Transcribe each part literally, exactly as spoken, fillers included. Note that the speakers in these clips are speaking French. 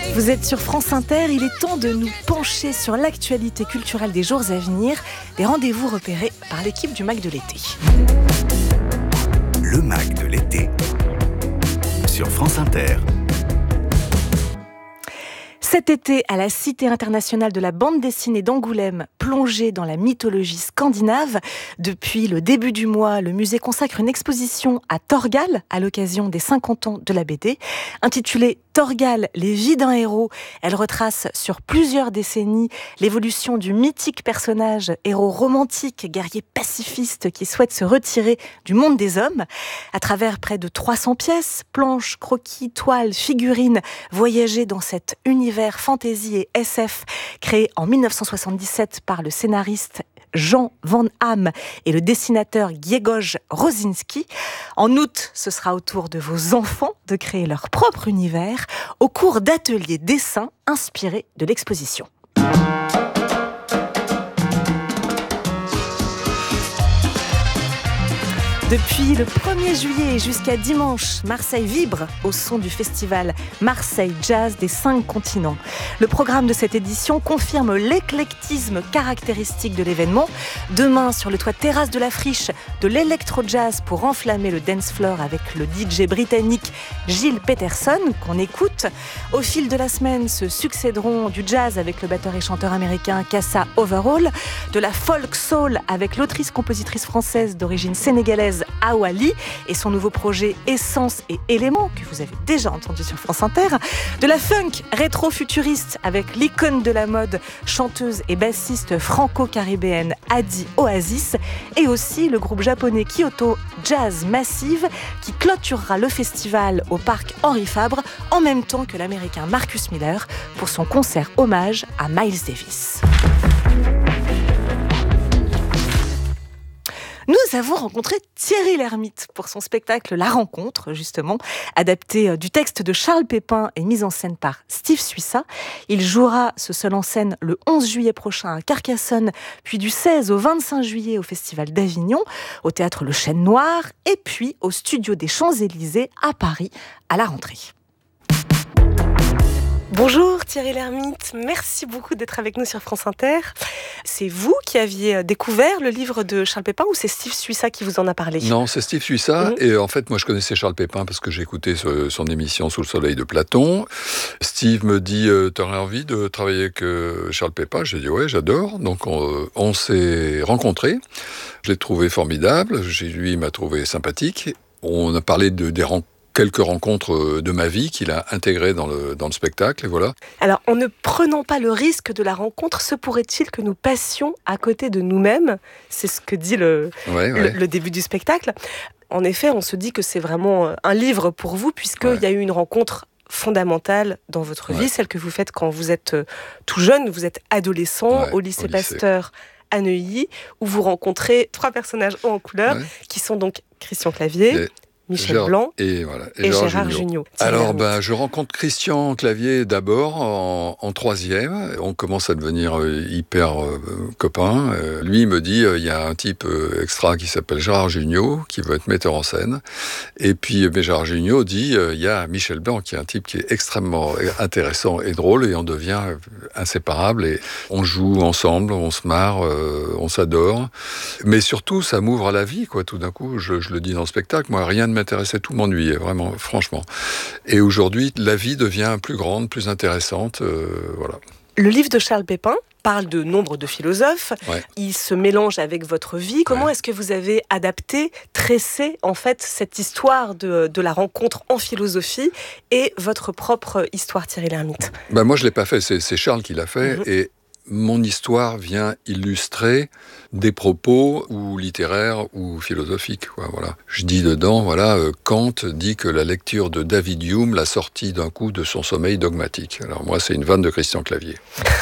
Vous êtes sur France Inter, il est temps de nous pencher sur l'actualité culturelle des jours à venir, des rendez-vous repérés par l'équipe du Mac de l'été. Le Mac de l'été sur France Inter. Cet été, à la Cité internationale de la bande dessinée d'Angoulême, plongée dans la mythologie scandinave, depuis le début du mois, le musée consacre une exposition à Thorgal à l'occasion des cinquante ans de la B D. Intitulée Thorgal, les vies d'un héros, elle retrace sur plusieurs décennies l'évolution du mythique personnage, héros romantique, guerrier pacifiste qui souhaite se retirer du monde des hommes. À travers près de trois cents pièces, planches, croquis, toiles, figurines, voyager dans cet univers fantasy et S F créé en mille neuf cent soixante-dix-sept par le scénariste Jean Van Hamme et le dessinateur Grzegorz Rosinski. En août, ce sera au tour de vos enfants de créer leur propre univers au cours d'ateliers dessins inspirés de l'exposition. Depuis le premier juillet jusqu'à dimanche, Marseille vibre au son du festival Marseille Jazz des cinq continents. Le programme de cette édition confirme l'éclectisme caractéristique de l'événement. Demain, sur le toit terrasse de la Friche, de l'électro-jazz pour enflammer le dance floor avec le D J britannique Gilles Peterson, qu'on écoute. Au fil de la semaine se succéderont du jazz avec le batteur et chanteur américain Kassa Overall, de la folk soul avec l'autrice-compositrice française d'origine sénégalaise Awali et son nouveau projet Essence et Éléments que vous avez déjà entendu sur France Inter, de la funk rétro-futuriste avec l'icône de la mode, chanteuse et bassiste franco-caribéenne Adi Oasis, et aussi le groupe japonais Kyoto Jazz Massive qui clôturera le festival au parc Henri Fabre en même temps que l'américain Marcus Miller pour son concert hommage à Miles Davis. Nous avons rencontré Thierry Lhermitte pour son spectacle La Rencontre, justement, adapté du texte de Charles Pépin et mis en scène par Steve Suissa. Il jouera ce seul en scène le onze juillet prochain à Carcassonne, puis du seize au vingt-cinq juillet au Festival d'Avignon, au théâtre Le Chêne Noir, et puis au Studio des Champs-Élysées à Paris à la rentrée. Bonjour Thierry Lhermitte, merci beaucoup d'être avec nous sur France Inter. C'est vous qui aviez découvert le livre de Charles Pépin ou c'est Steve Suissa qui vous en a parlé ? Non, c'est Steve Suissa. Mmh. Et en fait, moi je connaissais Charles Pépin parce que j'ai écouté son émission Sous le soleil de Platon. Steve me dit euh, « T'aurais envie de travailler avec euh, Charles Pépin ?» J'ai dit « Ouais, j'adore ». Donc on, on s'est rencontrés. Je l'ai trouvé formidable. Lui, il m'a trouvé sympathique. On a parlé de, des rencontres. Quelques rencontres de ma vie qu'il a intégrées dans le, dans le spectacle, et voilà. Alors, en ne prenant pas le risque de la rencontre, se pourrait-il que nous passions à côté de nous-mêmes ? C'est ce que dit le, ouais, ouais. le, le début du spectacle. En effet, on se dit que c'est vraiment un livre pour vous, puisqu'il ouais. y a eu une rencontre fondamentale dans votre ouais. vie, celle que vous faites quand vous êtes tout jeune, vous êtes adolescent, ouais, au lycée, au lycée Pasteur à Neuilly, où vous rencontrez trois personnages hauts en couleur, ouais. qui sont donc Christian Clavier, et... Michel Gérard, Blanc et, voilà, et, et Gérard, Gérard Jugnot. Alors, ben, je rencontre Christian Clavier d'abord en, en troisième. On commence à devenir euh, hyper euh, copains. Euh, lui, il me dit, il euh, y a un type euh, extra qui s'appelle Gérard Jugnot, qui veut être metteur en scène. Et puis, euh, Gérard Jugnot dit, il euh, y a Michel Blanc, qui est un type qui est extrêmement intéressant et drôle, et on devient inséparables. Et on joue ensemble, on se marre, euh, on s'adore. Mais surtout, ça m'ouvre à la vie, quoi. Tout d'un coup, je, je le dis dans le spectacle, moi, rien ne m'intéressait, tout m'ennuyait, vraiment, franchement. Et aujourd'hui, la vie devient plus grande, plus intéressante, euh, voilà. Le livre de Charles Pépin parle de nombre de philosophes, ouais. il se mélange avec votre vie. Comment ouais. est-ce que vous avez adapté, tressé, en fait, cette histoire de, de la rencontre en philosophie et votre propre histoire, Thierry Lhermitte ? Ben moi, je ne l'ai pas fait, c'est, c'est Charles qui l'a fait, mmh. et mon histoire vient illustrer des propos ou littéraires ou philosophiques, quoi, voilà. Je dis dedans, voilà, euh, Kant dit que la lecture de David Hume l'a sorti d'un coup de son sommeil dogmatique. Alors moi, c'est une vanne de Christian Clavier.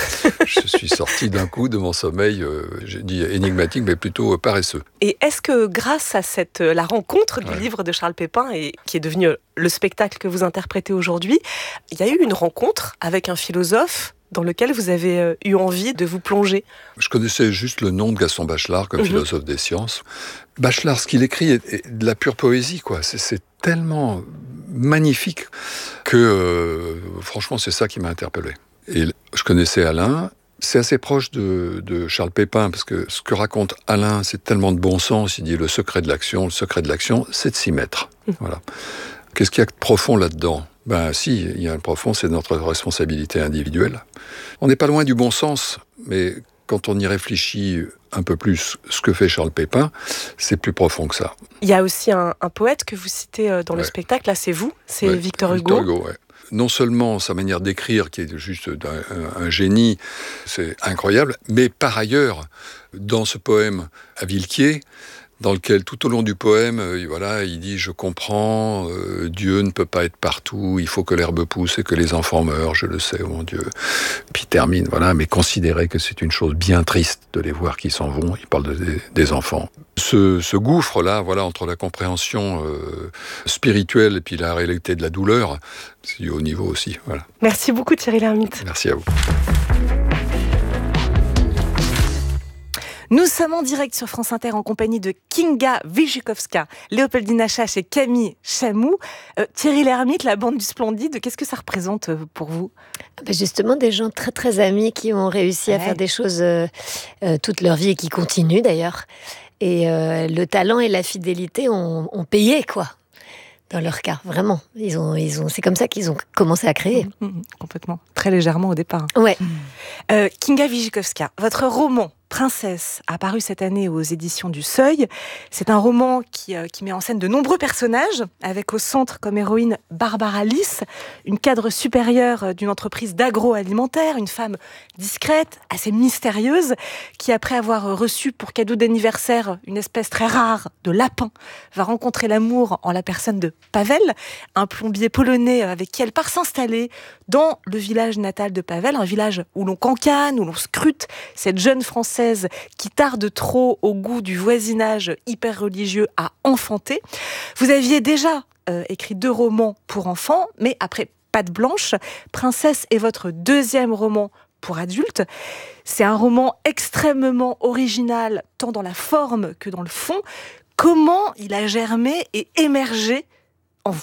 Je suis sorti d'un coup de mon sommeil, euh, j'ai dit énigmatique, mais plutôt euh, paresseux. Et est-ce que grâce à cette, la rencontre du ouais. livre de Charles Pépin, et qui est devenu le spectacle que vous interprétez aujourd'hui, il y a eu une rencontre avec un philosophe dans lequel vous avez euh, eu envie de vous plonger? Je connaissais juste le nom de Gaston Bachelard comme mmh. philosophe des sciences. Bachelard, ce qu'il écrit est, est de la pure poésie, quoi. C'est, c'est tellement magnifique que, euh, franchement, c'est ça qui m'a interpellé. Et je connaissais Alain. C'est assez proche de, de Charles Pépin, parce que ce que raconte Alain, c'est tellement de bon sens. Il dit le secret de l'action, le secret de l'action, c'est de s'y mettre. Mmh. Voilà. Qu'est-ce qu'il y a de profond là-dedans ? Ben si, il y a un profond, c'est notre responsabilité individuelle. On n'est pas loin du bon sens, mais quand on y réfléchit un peu plus, ce que fait Charles Pépin, c'est plus profond que ça. Il y a aussi un, un poète que vous citez dans le ouais. spectacle, là c'est vous, c'est ouais, Victor Hugo. Victor Hugo, ouais. Non seulement sa manière d'écrire, qui est juste un, un génie, c'est incroyable, mais par ailleurs, dans ce poème à Villequier, dans lequel tout au long du poème, euh, voilà, il dit « Je comprends, euh, Dieu ne peut pas être partout, il faut que l'herbe pousse et que les enfants meurent, je le sais, oh mon Dieu. » Puis il termine, voilà, mais considérez que c'est une chose bien triste de les voir qui s'en vont, il parle de, des, des enfants. Ce, ce gouffre-là, voilà, entre la compréhension euh, spirituelle et puis la réalité de la douleur, c'est du haut niveau aussi, voilà. Merci beaucoup Thierry Lhermitte. Merci à vous. Nous sommes en direct sur France Inter en compagnie de Kinga Wyrzykowska, Léopoldina Chache et Camille Chamou. Euh, Thierry Lhermitte, la bande du Splendide, qu'est-ce que ça représente pour vous ? Ben justement, des gens très très amis qui ont réussi ouais. à faire des choses euh, euh, toute leur vie et qui continuent d'ailleurs. Et euh, le talent et la fidélité ont, ont payé, quoi. Dans leur cas, vraiment. Ils ont, ils ont, c'est comme ça qu'ils ont commencé à créer. Mmh, mmh, complètement. Très légèrement au départ. Ouais. Mmh. Euh, Kinga Wyrzykowska, votre roman Princesse, apparu cette année aux éditions du Seuil. C'est un roman qui, euh, qui met en scène de nombreux personnages, avec au centre comme héroïne Barbara Lys, une cadre supérieure d'une entreprise d'agroalimentaire, une femme discrète, assez mystérieuse, qui après avoir reçu pour cadeau d'anniversaire une espèce très rare de lapin, va rencontrer l'amour en la personne de Pavel, un plombier polonais avec qui elle part s'installer dans le village natal de Pavel, un village où l'on cancane, où l'on scrute cette jeune Française qui tarde trop au goût du voisinage hyper religieux à enfanter. Vous aviez déjà euh, écrit deux romans pour enfants, mais après Patte Blanche, Princesse est votre deuxième roman pour adultes. C'est un roman extrêmement original, tant dans la forme que dans le fond. Comment il a germé et émergé en vous ?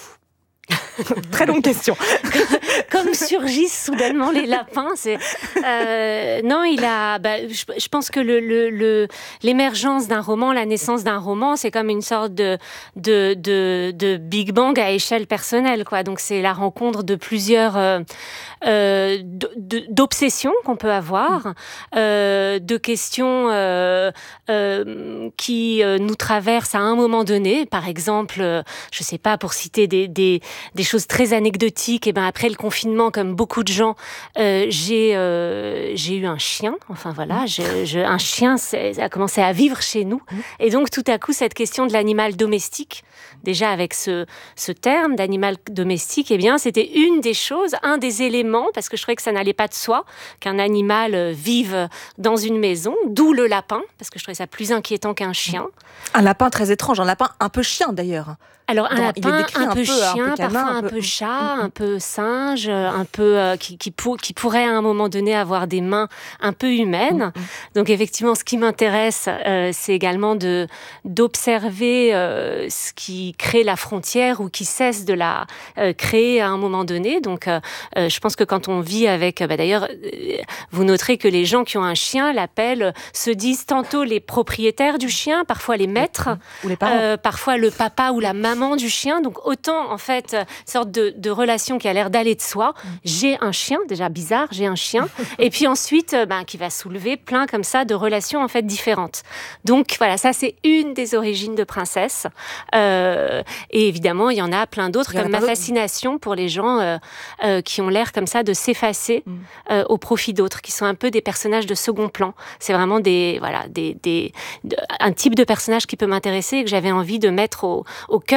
Très longue question. Comme surgissent soudainement les lapins. C'est euh, non, il a. Bah, je, je pense que le, le, le l'émergence d'un roman, la naissance d'un roman, c'est comme une sorte de de de, de Big Bang à échelle personnelle, quoi. Donc c'est la rencontre de plusieurs euh, euh, de, d'obsessions qu'on peut avoir, euh, de questions euh, euh, qui euh, nous traversent à un moment donné. Par exemple, euh, je sais pas, pour citer des des des choses très anecdotiques, et ben après le confinement, comme beaucoup de gens, euh, j'ai euh, j'ai eu un chien. Enfin voilà, je, je, un chien a commencé à vivre chez nous, et donc tout à coup cette question de l'animal domestique, déjà avec ce ce terme d'animal domestique, eh bien c'était une des choses, un des éléments, parce que je trouvais que ça n'allait pas de soi qu'un animal vive dans une maison, d'où le lapin, parce que je trouvais ça plus inquiétant qu'un chien. Un lapin très étrange, un lapin un peu chien d'ailleurs. Alors un Dans, lapin, un, un peu chien, un peu canin, parfois un peu, un peu chat, un peu singe, un peu euh, qui, qui, pour, qui pourrait à un moment donné avoir des mains un peu humaines. Mm-hmm. Donc effectivement, ce qui m'intéresse, euh, c'est également de d'observer euh, ce qui crée la frontière ou qui cesse de la euh, créer à un moment donné. Donc euh, euh, je pense que quand on vit avec, bah, d'ailleurs, euh, vous noterez que les gens qui ont un chien l'appellent, se disent tantôt les propriétaires du chien, parfois les maîtres, ou les parents, euh, parfois le papa ou la maman du chien. Donc autant en fait une sorte de, de relation qui a l'air d'aller de soi. J'ai un chien, déjà bizarre, j'ai un chien, et puis ensuite ben, qui va soulever plein comme ça de relations en fait différentes. Donc voilà, ça c'est une des origines de Princesse, euh, et évidemment il y en a plein d'autres, comme ma fascination pour les gens euh, euh, qui ont l'air comme ça de s'effacer mm. euh, au profit d'autres, qui sont un peu des personnages de second plan. C'est vraiment des voilà des, des de, un type de personnage qui peut m'intéresser et que j'avais envie de mettre au, au cœur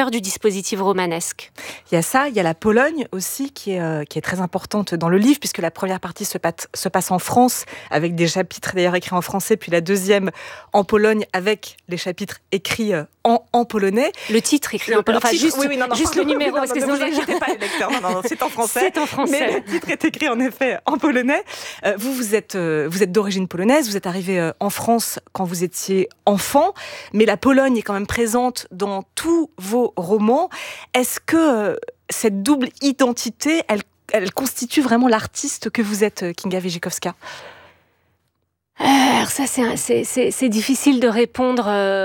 l'intérieur du dispositif romanesque. Il y a ça, il y a la Pologne aussi qui est, euh, qui est très importante dans le livre, puisque la première partie se, pat- se passe en France, avec des chapitres d'ailleurs écrits en français, puis la deuxième en Pologne, avec les chapitres écrits euh, en, en polonais. Le titre écrit en polonais, enfin titre, juste, oui, oui, non, non, juste le numéro, non, parce que ne vous sinon les gens... inquiétez pas les lecteurs, non, non, non, c'est en français. C'est en français. Mais le titre est écrit en effet en polonais. Euh, vous, vous êtes, euh, vous êtes d'origine polonaise, vous êtes arrivé euh, en France quand vous étiez enfant, mais la Pologne est quand même présente dans tous vos romans. Est-ce que euh, cette double identité, elle, elle constitue vraiment l'artiste que vous êtes, Kinga Wierzchowska ? Alors ça, c'est, c'est, c'est, c'est difficile de répondre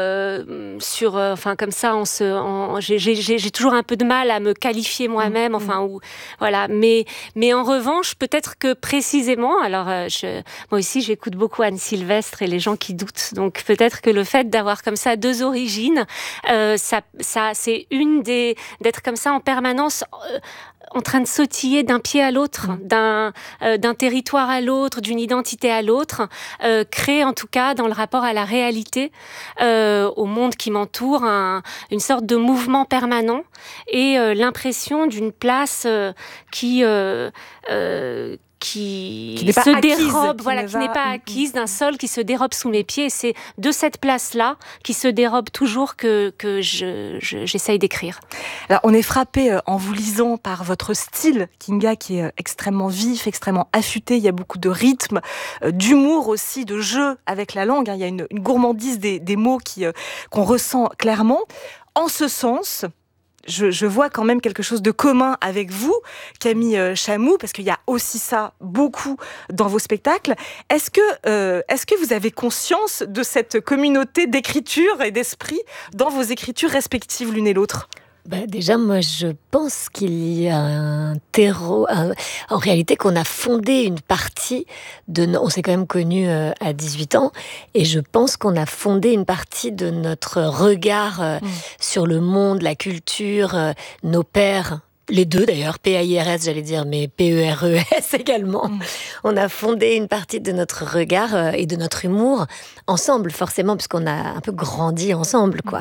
euh, sur, euh, enfin comme ça, on se, on, j'ai, j'ai, j'ai toujours un peu de mal à me qualifier moi-même, mmh. enfin ou voilà. Mais, mais en revanche, peut-être que précisément, alors euh, je, moi aussi, j'écoute beaucoup Anne Sylvestre et les gens qui doutent, donc peut-être que le fait d'avoir comme ça deux origines, euh, ça, ça, c'est une des, d'être comme ça en permanence. Euh, en train de sautiller d'un pied à l'autre, mmh. d'un, euh, d'un territoire à l'autre, d'une identité à l'autre, euh, crée en tout cas dans le rapport à la réalité, euh, au monde qui m'entoure, un, une sorte de mouvement permanent et euh, l'impression d'une place euh, qui... Euh, euh, qui, qui n'est pas se acquise, dérobe, qui voilà, ne qui va... n'est pas acquise, d'un sol qui se dérobe sous mes pieds. Et c'est de cette place-là, qui se dérobe toujours, que, que je, je, j'essaye d'écrire. Alors, on est frappé en vous lisant par votre style, Kinga, qui est extrêmement vif, extrêmement affûté. Il y a beaucoup de rythme, d'humour aussi, de jeu avec la langue. Il y a une, une gourmandise des, des mots qui, qu'on ressent clairement. En ce sens... Je, je vois quand même quelque chose de commun avec vous, Camille Chamou, parce qu'il y a aussi ça beaucoup dans vos spectacles. Est-ce que, euh, est-ce que vous avez conscience de cette communauté d'écriture et d'esprit dans vos écritures respectives l'une et l'autre ? Bah déjà, moi, je pense qu'il y a un terreau... Un, en réalité, qu'on a fondé une partie de... On s'est quand même connus euh, à dix-huit ans, et je pense qu'on a fondé une partie de notre regard euh, mmh. sur le monde, la culture, euh, nos pères... Les deux d'ailleurs, P A I R S j'allais dire, mais P E R E S également. Mmh. On a fondé une partie de notre regard euh, et de notre humour ensemble, forcément, puisqu'on a un peu grandi ensemble, quoi.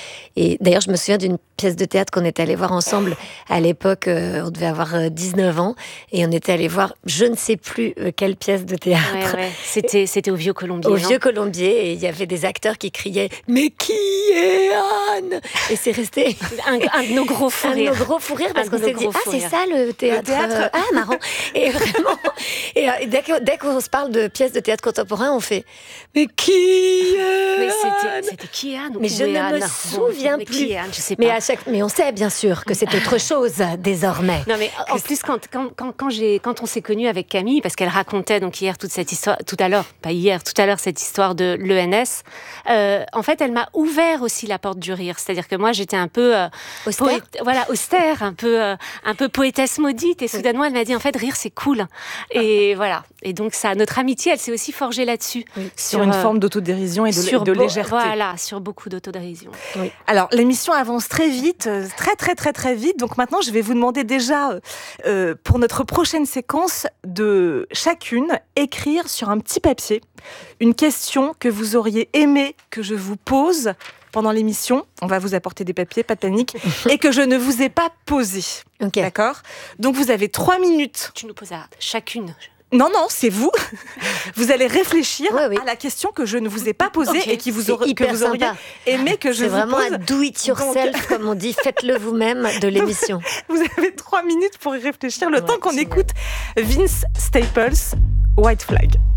Et d'ailleurs, je me souviens d'une pièce de théâtre qu'on était allé voir ensemble à l'époque, euh, on devait avoir euh, dix-neuf ans, et on était allé voir, je ne sais plus euh, quelle pièce de théâtre. Ouais, ouais. C'était, c'était au Vieux-Colombier. Au non Vieux-Colombier, et il y avait des acteurs qui criaient « Mais qui est Anne ?» Et c'est resté un, un de nos gros fous rires. Un de nos gros fous rires, parce un qu'on s'est dit « Ah, c'est ça le théâtre, le théâtre. Ah, marrant !» Et vraiment, et, et dès, que, dès qu'on se parle de pièces de théâtre contemporain, on fait « Mais qui est Mais c'était, Anne ?» c'était qui est Anne? Mais je ne Anne me souviens bon, plus. Qui est Anne, je sais pas. Mais, à chaque... mais on sait bien sûr que c'est autre chose désormais. Non mais en plus quand quand quand quand j'ai quand on s'est connus avec Camille, parce qu'elle racontait donc hier toute cette histoire, tout à l'heure, pas hier, tout à l'heure cette histoire de l'E N S. Euh, en fait, elle m'a ouvert aussi la porte du rire. C'est-à-dire que moi j'étais un peu euh, austère, poète, voilà austère, un peu euh, un peu poétesse maudite, et soudainement elle m'a dit en fait rire c'est cool. Et voilà. Et donc ça, notre amitié, elle s'est aussi forgée là-dessus, oui, sur, sur une euh, forme d'autodérision et de, sur de légèreté. Voilà, sur beaucoup d'autodérision. Oui. Alors l'émission avance très vite, très très très très vite. Donc maintenant, je vais vous demander déjà, euh, pour notre prochaine séquence, de chacune écrire sur un petit papier une question que vous auriez aimé que je vous pose pendant l'émission. On va vous apporter des papiers, pas de panique, et que je ne vous ai pas posé. Okay. D'accord ? Donc vous avez trois minutes. Tu nous poses à chacune. Non, non, c'est vous. Vous allez réfléchir oui, oui. à la question que je ne vous ai pas posée okay. et qui vous aura, que vous auriez sympa. aimé que je c'est vous pose. C'est vraiment un do it yourself, donc... comme on dit, faites-le vous-même de l'émission. Vous avez trois minutes pour y réfléchir, le ouais, temps qu'on écoute Vince Staples, White Flag.